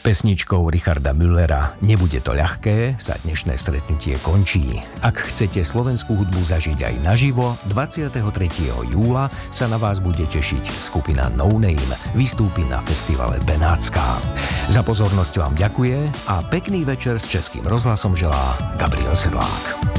Pesničkou Richarda Müllera Nebude to ľahké sa dnešné stretnutie končí. Ak chcete slovenskú hudbu zažiť aj naživo, 23. júla sa na vás bude tešiť skupina No Name. Vystúpi na festivale Benátska. Za pozornosť vám ďakuje a pekný večer s Českým rozhlasom želá Gabriel Sedlák.